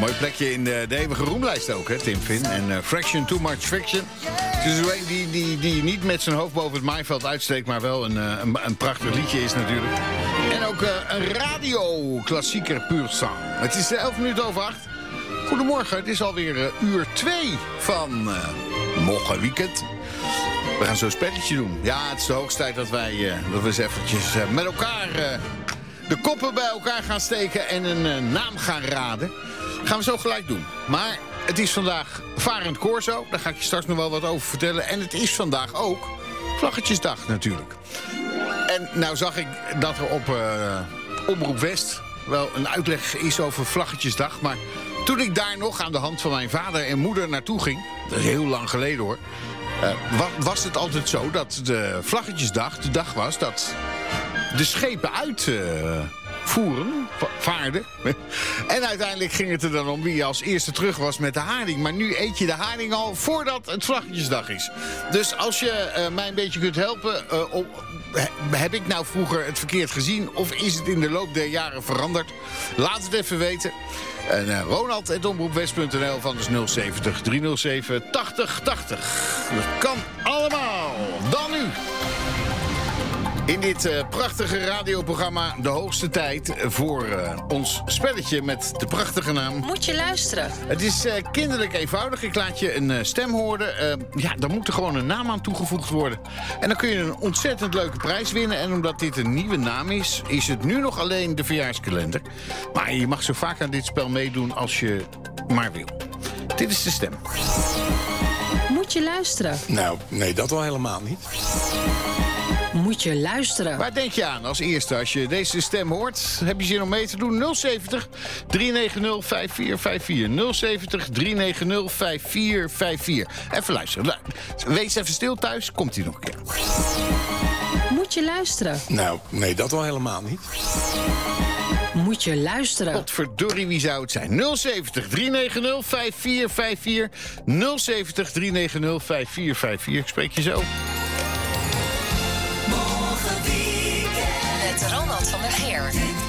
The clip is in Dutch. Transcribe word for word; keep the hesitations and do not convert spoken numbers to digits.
Mooi plekje in de, de eeuwige roemlijst ook, hè, Tim Finn. En uh, Fraction, Too Much Fiction. Het is zo een die, die, die niet met zijn hoofd boven het maaiveld uitsteekt, maar wel een, uh, een, een prachtig liedje is natuurlijk. En ook uh, een radioklassieker puur sang. Het is uh, elf minuten over acht. Goedemorgen, het is alweer uh, uur twee van uh, Morgen Weekend. We gaan zo'n spelletje doen. Ja, het is de hoogste tijd dat wij uh, dat we eens eventjes uh, met elkaar uh, de koppen bij elkaar gaan steken en een uh, naam gaan raden. Dat gaan we zo gelijk doen. Maar het is vandaag Varend Corso. Daar ga ik je straks nog wel wat over vertellen. En het is vandaag ook Vlaggetjesdag natuurlijk. En nou zag ik dat er op uh, Omroep West wel een uitleg is over Vlaggetjesdag. Maar toen ik daar nog aan de hand van mijn vader en moeder naartoe ging, dat is heel lang geleden hoor, uh, was het altijd zo dat de Vlaggetjesdag de dag was dat de schepen uitvoeren, uh, vaarden. En uiteindelijk ging het er dan om wie als eerste terug was met de haring. Maar nu eet je de haring al voordat het Vlaggetjesdag is. Dus als je uh, mij een beetje kunt helpen, uh, op, heb ik nou vroeger het verkeerd gezien of is het in de loop der jaren veranderd? Laat het even weten. En uh, Ronald at omroepwest punt n l van dus nul zeventig driehonderdzeven tachtig tachtig. Dat kan allemaal. Dan nu. In dit uh, prachtige radioprogramma de hoogste tijd voor uh, ons spelletje met de prachtige naam. Moet je luisteren. Het is uh, kinderlijk eenvoudig. Ik laat je een uh, stem horen. Uh, ja, dan moet er gewoon een naam aan toegevoegd worden. En dan kun je een ontzettend leuke prijs winnen. En omdat dit een nieuwe naam is, is het nu nog alleen de verjaarskalender. Maar je mag zo vaak aan dit spel meedoen als je maar wil. Dit is de stem. Moet je luisteren. Nou, nee, dat wel helemaal niet. Moet je luisteren. Waar denk je aan als eerste als je deze stem hoort? Heb je zin om mee te doen? nul zeventig driehonderdnegentig vijfenveertig vijfenveertig. nul zeventig driehonderdnegentig vijfenveertig vijfenveertig. Even luisteren. Wees even stil thuis. Komt hij nog een keer. Moet je luisteren. Nou, nee, dat wel helemaal niet. Moet je luisteren. Potverdorie, wie zou het zijn? nul zeventig driehonderdnegentig vijfenveertig vijfenveertig. nul zeventig driehonderdnegentig vijfenveertig vijfenveertig. Ik spreek je zo. Met Ronald van der Geer.